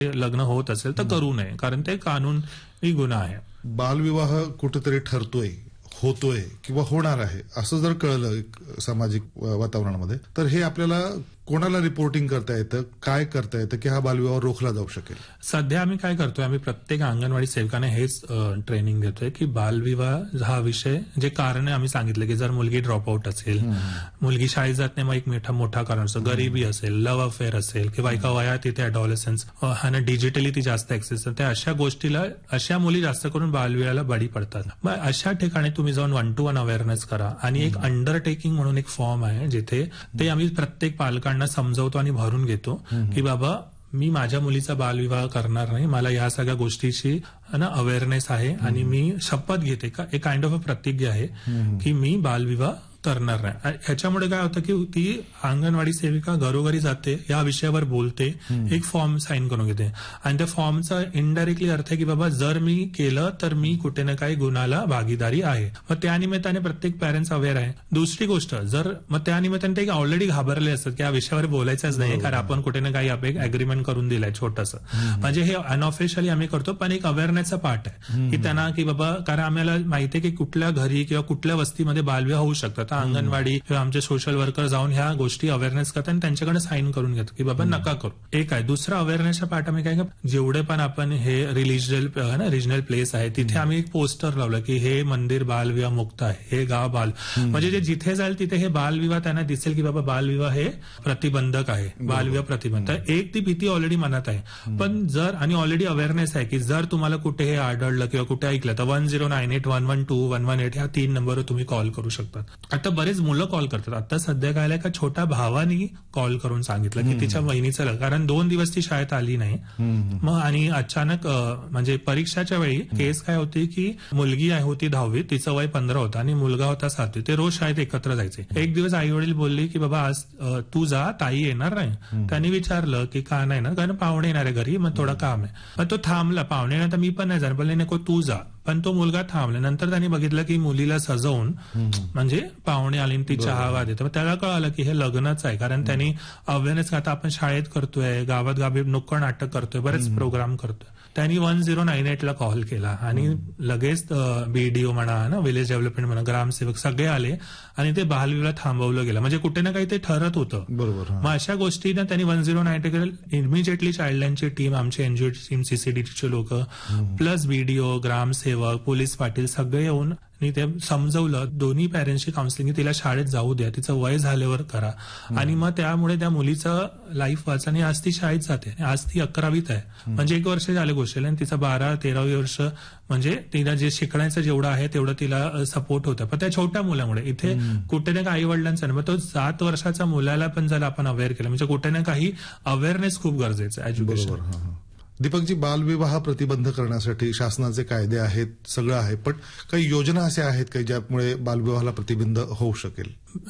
लग्न होत असेल तर करू नये, कारण ते कानूनी गुन्हा आहे. बालविवाह कुठेतरी ठरतोय, होतोय किंवा होणार आहे असं जर कळलं एक सामाजिक वातावरणामध्ये, तर हे आपल्याला कोणाला रिपोर्टिंग करता येतं, काय करता येतं की हा बालविवाह रोखला जाऊ शकेल? सध्या आम्ही काय करतोय, आम्ही प्रत्येक अंगणवाडी सेवकाने हेच ट्रेनिंग देतोय की बालविवाह हा विषय, जे कारण आम्ही सांगितलं की जर मुलगी ड्रॉपआउट असेल, मुलगी शाळेत जात नाही, मग एक मोठा कारण असतो, गरिबी असेल, लव्ह अफेअर असेल किंवा एका वयात तिथे अडॉलेसन्स आणि डिजिटली ती जास्त ऍक्सेस, त्या अशा गोष्टीला, अशा मुली जास्त करून बालविवाहाला बळी पडतात. मग अशा ठिकाणी तुम्ही जाऊन 1-to-1 अवेअरनेस करा. आणि एक अंडरटेकिंग म्हणून एक फॉर्म आहे जिथे ते आम्ही प्रत्येक पालकांना समजवतो आणि भरून घेतो की बाबा मी माझ्या मुलीचा बालविवाह करणार नाही, मला या सगळ्या गोष्टीची अवेअरनेस आहे आणि मी शपथ घेते का, एक काइंड ऑफ अ प्रतिज्ञा आहे की मी बालविवाह करणार नाही. ह्याच्यामुळे काय होतं की ती अंगणवाडी सेविका घरोघरी जाते, या विषयावर बोलते, एक फॉर्म साईन करून घेते आणि त्या फॉर्मचा इनडायरेक्टली अर्थ आहे की बाबा जर मी केलं तर मी कुठे ना काही गुन्हाला भागीदारी आहे. मग त्या निमित्ताने प्रत्येक पॅरेंट्स अवेअर आहे. दुसरी गोष्ट, जर मग त्या निमित्ताने ते ऑलरेडी घाबरले असतात की या विषयावर बोलायचंच नाही, कारण आपण कुठे ना काही एक अग्रीमेंट करून दिलाय छोटंसं. म्हणजे हे अनऑफिशियली आम्ही करतो, पण एक अवेअरनेसचा पार्ट आहे की त्यांना की बाबा, कारण आम्हाला माहिती आहे की कुठल्या घरी किंवा कुठल्या वस्तीमध्ये बालविवाह होऊ शकतात. अंगणवाडी किंवा आमचे सोशल वर्कर जाऊन ह्या गोष्टी अवेअरनेस करतात आणि त्यांच्याकडे साईन करून घेतो की बाबा नका करू. एक आहे. दुसरा अवेअरनेसच्या पार्ट आम्ही काय, जेवढे पण आपण हे रिजनल प्लेस आहे तिथे आम्ही एक पोस्टर लावलं की हे मंदिर बालविवाह मुक्त आहे, हे गाव बाल, म्हणजे जे जिथे जाईल तिथे हे बालविवाह त्यांना दिसेल की बाबा बालविवाह हे प्रतिबंधक आहे, बालविवाह प्रतिबंधक. एक ती भीती ऑलरेडी मनात आहे, पण जर आणि ऑलरेडी अवेअरनेस आहे की जर तुम्हाला कुठे हे आढळलं किंवा कुठे ऐकलं तर 1098 112 118 ह्या 3 नंबरवर तुम्ही कॉल करू शकता. आता बरेच मुलं कॉल करतात. आता सध्या काय का छोट्या भावानी कॉल करून सांगितलं की तिच्या बहिणीचं, कारण 2 दिवस ती शाळेत आली नाही, मग आणि अचानक म्हणजे परीक्षाच्या वेळी केस काय होती की मुलगी होती 10वी, तिचं वय 15 होतं आणि मुलगा होता 7वी. ते रोज शाळेत एकत्र जायचे. एक दिवस आई वडील बोलली की बाबा आज तू जा, ताई येणार नाही. त्यांनी विचारलं की का नाही ना, कारण पाहुणे येणार आहे घरी, मग थोडं काम आहे. मग तो थांबला, पाहुणे येणार तर मी पण नाही जाणार, बोलले नको तू जा. पण तो मुलगा थांबला. नंतर त्यांनी बघितलं की मुलीला सजवून, म्हणजे पाहुणे आले ती चहा देतं, त्याला कळालं की हे लग्नच आहे. कारण त्यांनी अवेअरनेस आता आपण शाळेत करतोय, गावात गावी नुक्कड नाटक करतोय, बरेच प्रोग्राम करतोय. त्यांनी 1098 कॉल केला आणि लगेच बीडीओ म्हणा, विलेज डेव्हलपमेंट म्हणा, ग्रामसेवक सगळे आले आणि ते बालविवाह थांबवलं गेलं. म्हणजे कुठे ना काही ते ठरत होतं. बरोबर. मग अशा गोष्टीनं त्यांनी 1098 इमिजिएटली चाइल्डलाईनची टीम, आमची एनजीओ टीम, सीसीडीचे लोक प्लस बीडीओ, ग्रामसेवक, पोलीस पाटील सगळे येऊन ते समजवलं. दोन्ही पॅरेंट्सची काउन्सिलिंग, तिला शाळेत जाऊ द्या, तिचं वय झाल्यावर करा. आणि मग त्यामुळे त्या मुलीचं लाईफ वाच आणि आज ती शाळेत जाते. आज ती 11वीत आहे, म्हणजे 1 वर्ष झाले गोष्टीला, आणि तिचं 12-13वी वर्ष, म्हणजे तिला जे शिकण्याचं जेवढं आहे तेवढं तिला सपोर्ट होतं. पण त्या छोट्या मुलामुळे इथे कुठे ना काही आई वडिलांचा नाही, मग तो 7 वर्षाच्या मुलाला पण जर आपण अवेअर केलं, म्हणजे कुठे ना काही अवेअरनेस खूप गरजेचं आहे एज्युकेशन. दीपकजी, बालविवाह प्रतिबंध करण्यासाठी शासनाचे कायदे आहेत, सगळं आहे, पण काही योजना अशा आहेत का ज्यामुळे बालविवाहाला प्रतिबंध होऊ शकेल?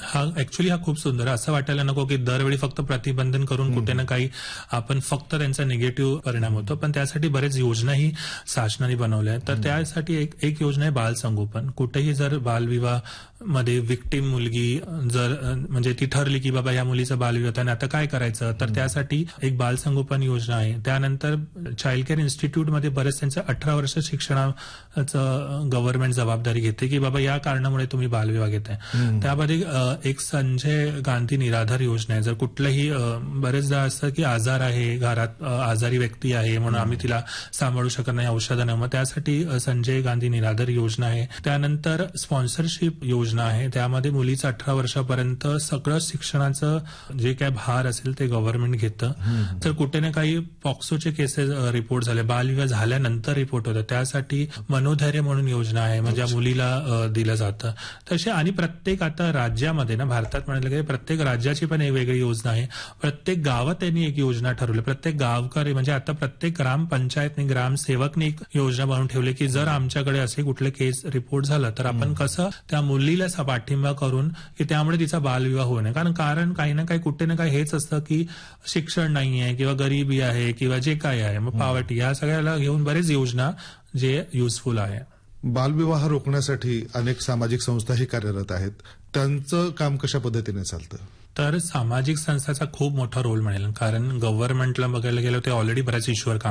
हा खूप सुंदर. असं वाटायला नको की दरवेळी फक्त प्रतिबंधन करून कुठे ना काही आपण फक्त त्यांचा निगेटिव्ह परिणाम होतो, पण त्यासाठी बरेच योजनाही शासनाने बनवल्या आहेत. तर त्यासाठी एक योजना आहे बालसंगोपन. कुठेही जर बालविवाह मध्ये विक्टीम मुलगी जर म्हणजे ती ठरली की बाबा या मुलीचा बालविवाह आणि आता काय करायचं, तर त्यासाठी एक बालसंगोपन योजना आहे. त्यानंतर चाइल्ड केअर इन्स्टिट्यूटमध्ये बरेच त्यांचं 18 वर्ष शिक्षणाचं गव्हर्नमेंट जबाबदारी घेते की बाबा या कारणामुळे तुम्ही बालविवाह घेताय. त्यामध्ये एक संजय गांधी निराधार योजना आहे. जर कुठलंही बरेचदा असतं की आजार आहे घरात, आजारी व्यक्ती आहे म्हणून आम्ही तिला सांभाळू शकत नाही, औषधं नाही, मग त्यासाठी संजय गांधी निराधार योजना आहे. त्यानंतर स्पॉन्सरशिप योजना आहे. त्यामध्ये मुलीचं 18 वर्षापर्यंत सगळं शिक्षणाचं जे काय भार असेल ते गव्हर्नमेंट घेतं. तर कुठे ना काही पॉक्सोचे केसेस रिपोर्ट झाले, बालविवाह झाल्यानंतर रिपोर्ट होतं, त्यासाठी मनोधैर्य म्हणून योजना आहे, म्हणजे मुलीला दिलं जातं. तसे आणि प्रत्येक आता राज्यामध्ये ना, भारतात म्हणायला गेलं प्रत्येक राज्याची पण एक वेगळी योजना आहे. प्रत्येक गावात त्यांनी एक योजना ठरवली. प्रत्येक गावकरी म्हणजे आता प्रत्येक ग्रामपंचायतने, ग्रामसेवकने एक योजना बनवून ठेवली की जर आमच्याकडे असे कुठले केस रिपोर्ट झालं तर आपण कसं त्या मुलीला पाठिंबा करून की त्यामुळे तिचा बालविवाह होऊ नये. कारण काही ना काही कुठे ना काही हेच असतं की शिक्षण नाहीये किंवा गरिबी आहे किंवा जे काय आहे, मग पॉवर्टी, या सगळ्याला घेऊन बरेच योजना जे युजफुल आहे. बालविवाह रोखण्यासाठी अनेक सामाजिक संस्थाही कार्यरत आहेत. त्यांचं काम कशा पद्धतीने चालतं? तर सामाजिक संस्थाचा खूप मोठा रोल मिळेल, कारण गव्हर्नमेंटला बघायला गेलं ते ऑलरेडी बऱ्याच इश्यूवर